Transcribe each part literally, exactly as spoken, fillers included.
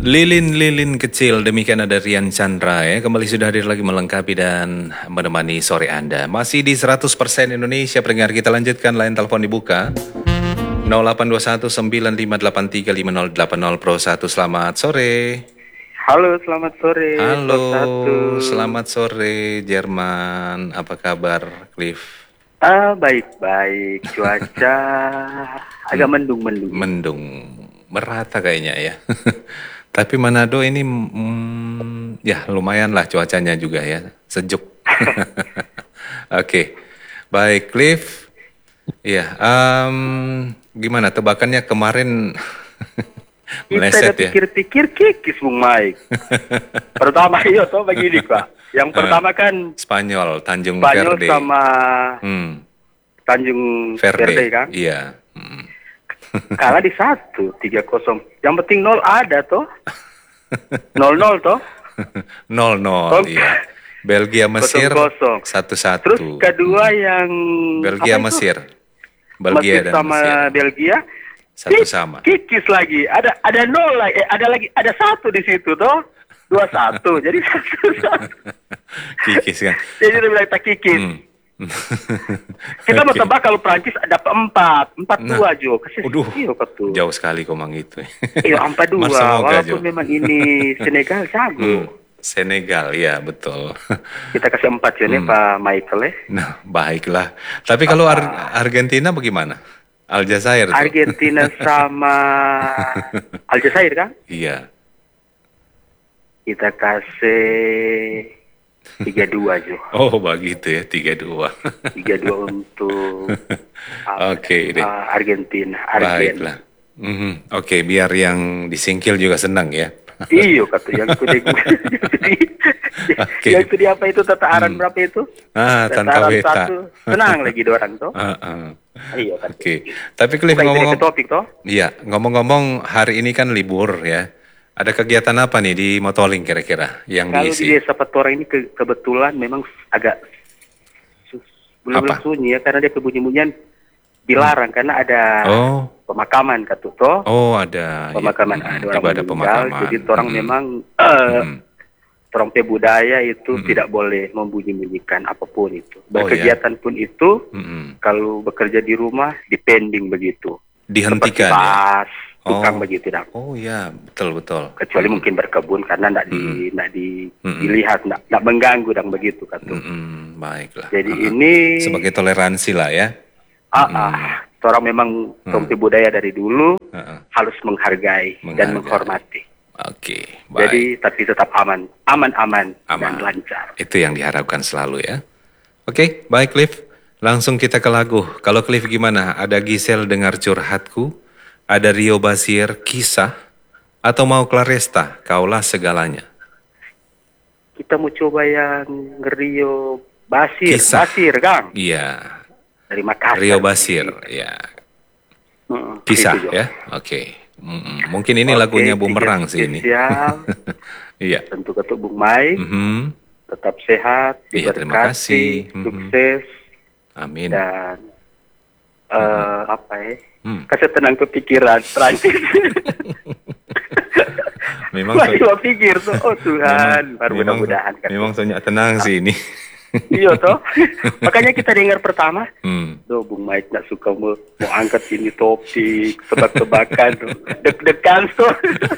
Lilin-lilin kecil, demikian ada Rian Chandra ya. Kembali sudah hadir lagi melengkapi dan menemani sore Anda. Masih di seratus persen Indonesia, pendengar, kita lanjutkan, line telepon dibuka. nol delapan dua satu sembilan lima delapan tiga lima nol delapan nol Pro satu, selamat sore. Halo, selamat sore. Halo, Pro satu. Selamat sore Jerman. Apa kabar, Cliff? Ah, baik-baik. Cuaca agak mendung-mendung. Mendung, merata kayaknya ya. Tapi Manado ini mm, ya lumayan lah cuacanya juga ya, sejuk. Oke, okay. Baik Cliff. Iya, um, gimana tebakannya kemarin? Meleset Kita ya. pikir-pikir kikis Bung Mike. Pertama iya toh begini Pak. Yang pertama kan Spanyol, Tanjung Spanyol Verde. sama hmm. Tanjung Verde, Verde kan. Iya. Hmm. Kalah di satu, tiga kosong. Yang penting nol ada toh. Nol nol toh. Nol nol. Iya. Belgia Mesir satu satu. Terus kedua yang Belgia Mesir. Belgia Mesir dan sama Mesir. Belgia satu sama. Kikis lagi. Ada ada nol lagi. Eh, ada lagi ada satu di situ toh. Dua satu. Jadi satu satu. Kikis kan. Jadi udah bilang tak kikis. Hmm. Kita mau tebak kalau Prancis ada empat, empat dua Jo. Kasih jauh sekali komang itu. Iya empat dua. Walaupun jo. Memang ini Senegal jago. Hmm. Senegal ya betul. Kita kasih empat ya nih hmm. Pak Michael ya. Nah baiklah. Tapi kalau Ar Argentina bagaimana? Aljazair. Argentina sama Aljazair kan? Iya. Kita kasih tiga dua Jo. Oh begitu ya, tiga dua. tiga dua untuk uh, Oke okay, uh, Argentina. Argentina. Baiklah. Mm -hmm. Oke, okay, biar yang disingkil juga senang ya. Iyo kata yang itu di okay. Yang itu di apa itu tata aran hmm. berapa itu? Ah, tanpa weta. Tenang lagi dua orang tuh. Uh, uh. Iya kan. Oke. Okay. Tapi Cliff ngomong-ngomong topik toh? Iya, ngomong-ngomong hari ini kan libur ya. Ada kegiatan apa nih di Motoling kira-kira yang kalau diisi? Kalau di Desa Petora ini ke kebetulan memang agak belum sunyi ya, karena dia kebunyi-bunyian dilarang hmm. karena ada oh. pemakaman kata toh. Oh, ada. Pemakaman ya. ada orang ada pemakaman. Jadi orang hmm. memang uh, hmm. orang budaya itu hmm. tidak boleh membunyi-bunyikan apapun itu. Berkegiatan oh, ya? Pun itu hmm. kalau bekerja di rumah dipending begitu. Dihentikan. Pas, ya? tukang oh. begitu dah. Oh ya, betul betul. Kecuali hmm. mungkin berkebun karena tidak di tidak hmm. di hmm. dilihat, tidak mengganggu dan begitu kata. Hmm. Baiklah. Jadi uh -huh. ini sebagai toleransi lah ya. Ah, hmm. ah. orang memang rompi hmm. budaya dari dulu uh -huh. harus menghargai, menghargai dan menghormati. Oke, baik. Jadi tapi tetap aman, aman-aman dan lancar. Itu yang diharapkan selalu ya. Oke, baik Cliff. Langsung kita ke lagu. Kalau Cliff gimana? Ada Gisel Dengar Curhatku, ada Rio Basir Kisah, atau mau Claresta Kaulah Segalanya? Kita mau coba yang Rio Basir, Kisah. Basir, Kang. Iya. Dari Makassar. Rio Basir, ya. Hmm, Kisah ya, oke. Okay. Hmm, mungkin ini okay, lagunya Bumerang sih ini. Iya. Tentu ketuk Bung Mai. Mm -hmm. Tetap sehat, iya, terima kasih. Sukses. Amin. Dan uh, mm-hmm. apa ya? Hmm. Kasih tenang ke pikiran, Prancis. Memang masih so, pikir tuh, oh Tuhan, baru mudah-mudahan. Kan. Memang soalnya tenang ah. sih ini. Iya toh. Makanya kita dengar pertama, hmm. tuh Bung Mike nggak suka mau, mau angkat ini topik, tebak-tebakan, deg-degan tuh.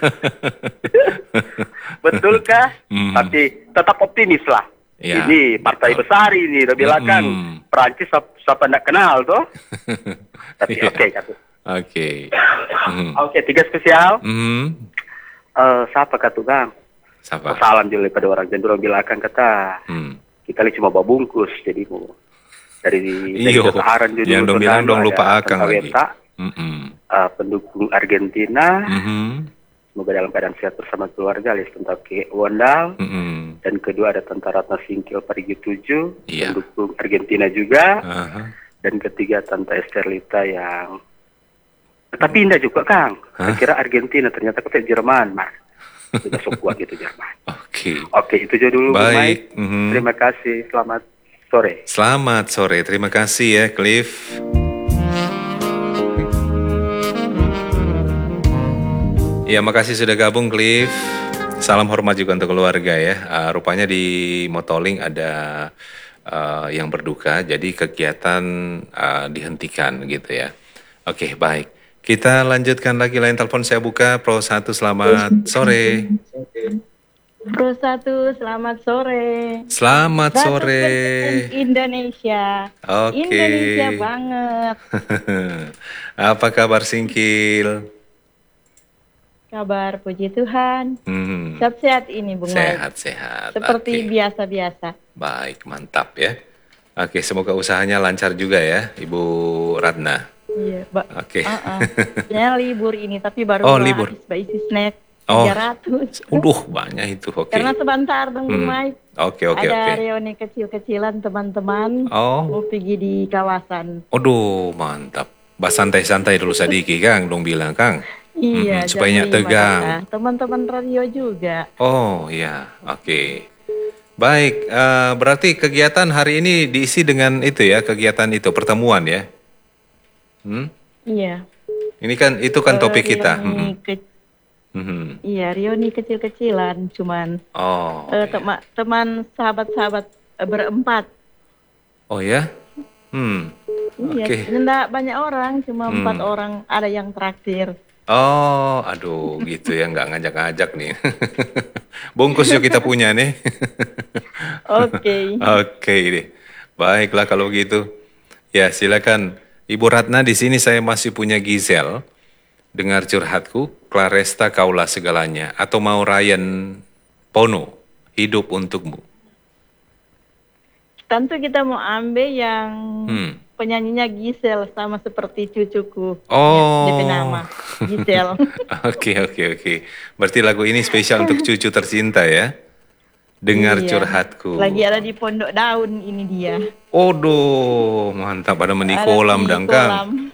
Betulkah? Hmm. Tapi tetap optimis lah. Ya, ini partai betul. Besar ini, udah bilang kan, hmm. Perancis siapa nggak kenal tuh. Tapi oke okay, kata. Oke. Okay. Mm. Oke, okay, tiga spesial. Mm. Uh, siapa kata Bang? Siapa? Salam juga pada orang dan orang bilang kata. Hmm. Kita ini cuma bawa bungkus, jadi mau dari dari Saharan juga. Yang dong bilang dong lupa akang lagi. Mm -mm. Uh, pendukung Argentina. Mm -hmm. Semoga dalam keadaan sehat bersama keluarga, alias tentara ke Wondal. Mm -hmm. Dan kedua ada tentara Ratna Singkil Parigi tujuh, yeah. pendukung Argentina juga. Uh -huh. Dan ketiga Tante Esterlita yang tapi indah juga Kang. Huh? Saya kira Argentina, ternyata kata Jerman, Mas. Sudah sok kuat gitu Jerman. Oke. Okay. Oke, itu aja dulu. Baik. Mm -hmm. Terima kasih. Selamat sore. Selamat sore. Terima kasih ya, Cliff. Ya, makasih sudah gabung, Cliff. Salam hormat juga untuk keluarga ya. Uh, rupanya di Motoling ada uh, yang berduka, jadi kegiatan uh, dihentikan gitu ya. Oke, baik. Kita lanjutkan lagi, lain telepon saya buka. Pro satu, selamat sore. Pro satu, selamat sore. Selamat sore. Indonesia. Oke. Indonesia banget. Apa kabar Singkil? Kabar puji Tuhan. Hmm. Sehat-sehat ini Bung Mike. Sehat-sehat. Seperti biasa-biasa. Baik, mantap ya. Oke, semoga usahanya lancar juga ya, Ibu Ratna. Iya, Mbak. Oke. Uh-uh. Ya, libur ini, tapi baru oh, libur. habis isi snack oh. tiga ratus. Uduh, banyak itu. Oke. Karena sebentar dong, Bung hmm. Mike. Oke, oke, Ada oke. reuni kecil-kecilan teman-teman. Oh. Mau pergi di kawasan. Aduh, mantap. Bah santai-santai dulu sadiki, Kang. Dong bilang, Kang. Iya, hmm, supaya nggak tegang. Teman-teman radio juga. Oh, iya. Oke. Baik, uh, berarti kegiatan hari ini diisi dengan itu ya, kegiatan itu, pertemuan ya? Hmm? Iya. Ini kan, itu kan topik uh, kita. Hmm. Ke hmm. Iya, reuni kecil-kecilan, cuman oh, uh, iya. tema teman sahabat-sahabat uh, berempat. Oh ya? Hmm. Iya, okay. Enggak banyak orang, cuma hmm. empat orang, ada yang traktir. Oh, aduh, gitu ya, nggak ngajak-ngajak nih. Bungkus yuk kita punya nih. Oke. Oke deh. Baiklah kalau gitu. Ya, silakan Ibu Ratna, di sini saya masih punya Gisel. Dengar curhatku, Claresta kaulah segalanya, atau mau Ryan Pono, hidup untukmu. Tentu kita mau ambil yang hmm. penyanyinya Gisel, sama seperti cucuku. Oh. D P nama Gisel. Oke, oke, oke. Berarti lagu ini spesial untuk cucu tercinta ya? Dengar iya. curhatku. Lagi ada di Pondok Daun ini dia. Odoh, mantap. Ada mandi kolam dong, Kang.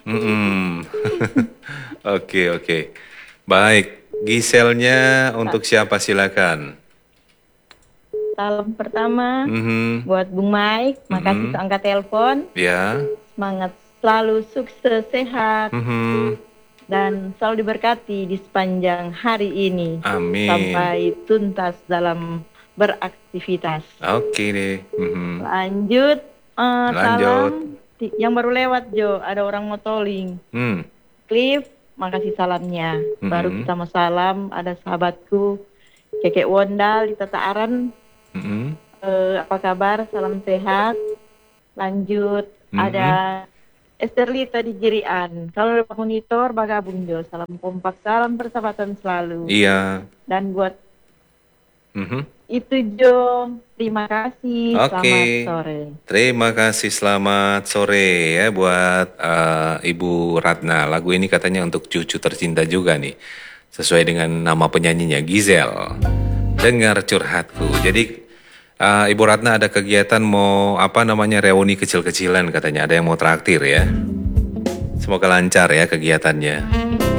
Oke, oke. Baik, Giselnya untuk siapa silakan? Salam pertama mm-hmm. buat Bung Mike, makasih mm-hmm. angkat telepon. Ya. Semangat selalu, sukses, sehat, mm-hmm. dan selalu diberkati di sepanjang hari ini. Amin. Sampai tuntas dalam beraktivitas. Oke deh. Mm-hmm. Lanjut, uh, Lanjut. Salam yang baru lewat Jo, ada orang Motoling. Mm. Cliff, makasih salamnya. Mm-hmm. Baru kita mau salam, ada sahabatku Kekek Wondal di Tataaran. Mm-hmm. Uh, apa kabar? Salam sehat. Lanjut, mm-hmm. ada Esterlita di Jirian. Kalau ada monitor, bagabung Jo. Salam kompak, salam persahabatan selalu. Iya. Dan buat mm-hmm. itu Jo, terima kasih. Okay. Selamat sore. Terima kasih, selamat sore ya buat uh, Ibu Ratna. Lagu ini katanya untuk cucu tercinta juga nih. Sesuai dengan nama penyanyinya, Gisel. Dengar curhatku. Jadi uh, Ibu Ratna ada kegiatan mau apa namanya reuni kecil-kecilan katanya. Ada yang mau traktir ya. Semoga lancar ya kegiatannya.